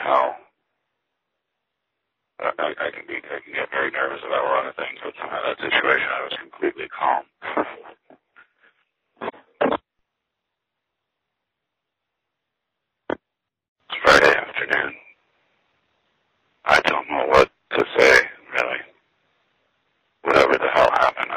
how I can get very nervous about a lot of things, but somehow that situation I was completely calm. It's Friday afternoon. I don't know what to say, really. Whatever the hell happened,